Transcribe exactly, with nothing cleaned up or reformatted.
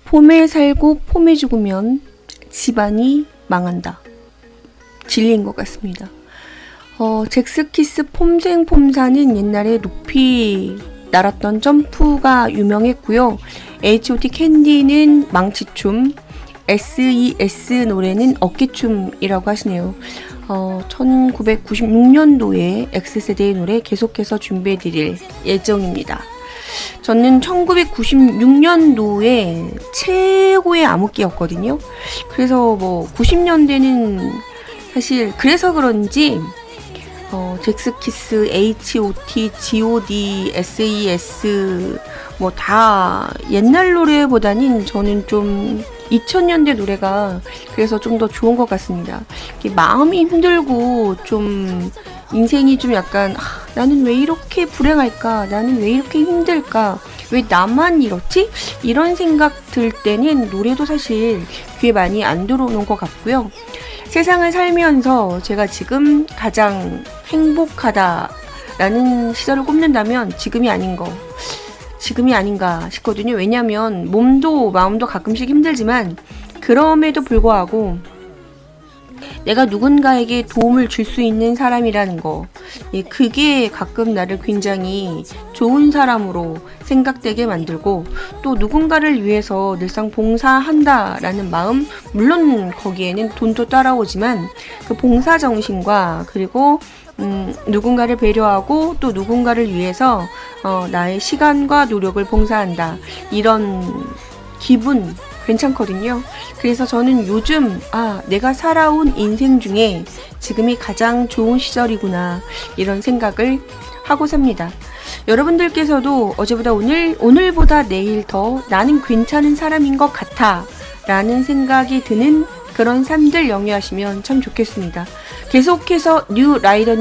폼에 살고 폼에 죽으면 집안이 망한다. 진리인 것 같습니다. 어, 잭스키스 폼생폼사는 옛날에 높이 날았던 점프가 유명했고요. 에이치 오 티 캔디는 망치춤, 에스 이 에스 노래는 어깨춤이라고 하시네요. 어, 천구백구십육 년도에 X세대의 노래 계속해서 준비해드릴 예정입니다. 저는 천구백구십육 년도에 최고의 암흑기였거든요. 그래서 뭐 구십 년대는 사실 그래서 그런지 어, 잭스키스, 에이치 오 티, 지 오 디, 에스 이 에스 뭐 다 옛날 노래보다는 저는 좀 이천 년대 노래가 그래서 좀 더 좋은 것 같습니다. 마음이 힘들고 좀 인생이 좀 약간 아, 나는 왜 이렇게 불행할까? 나는 왜 이렇게 힘들까? 왜 나만 이렇지? 이런 생각 들 때는 노래도 사실 귀에 많이 안 들어오는 것 같고요. 세상을 살면서 제가 지금 가장 행복하다라는 시절을 꼽는다면 지금이 아닌 거 지금이 아닌가 싶거든요. 왜냐하면 몸도 마음도 가끔씩 힘들지만 그럼에도 불구하고 내가 누군가에게 도움을 줄 수 있는 사람이라는 거, 예, 그게 가끔 나를 굉장히 좋은 사람으로 생각되게 만들고 또 누군가를 위해서 늘상 봉사한다라는 마음, 물론 거기에는 돈도 따라오지만 그 봉사 정신과 그리고 음, 누군가를 배려하고 또 누군가를 위해서 어, 나의 시간과 노력을 봉사한다. 이런 기분 괜찮거든요. 그래서 저는 요즘 아 내가 살아온 인생 중에 지금이 가장 좋은 시절이구나 이런 생각을 하고 삽니다. 여러분들께서도 어제보다 오늘, 오늘보다 내일 더 나는 괜찮은 사람인 것 같아 라는 생각이 드는 그런 삶들 영위하시면 참 좋겠습니다. 계속해서 뉴 라이더